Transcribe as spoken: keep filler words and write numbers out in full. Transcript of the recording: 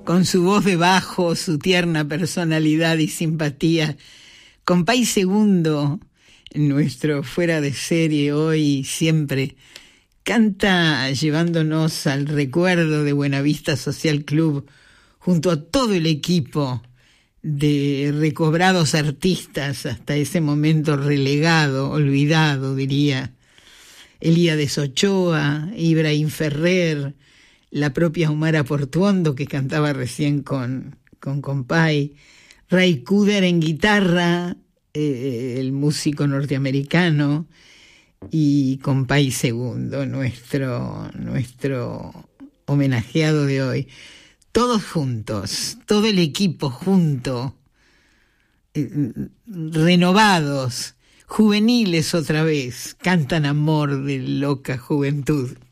con su voz de bajo, su tierna personalidad y simpatía. Compay Segundo, nuestro fuera de serie hoy y siempre, canta llevándonos al recuerdo de Buenavista Social Club junto a todo el equipo de recobrados artistas hasta ese momento relegado, olvidado, diría. Elías Ochoa, Ibrahim Ferrer, la propia Humara Portuondo, que cantaba recién con, con Compay, Ray Cooder en guitarra, eh, el músico norteamericano, y Compay Segundo, nuestro, nuestro homenajeado de hoy. Todos juntos, todo el equipo junto, eh, renovados, juveniles otra vez, cantan amor de loca juventud.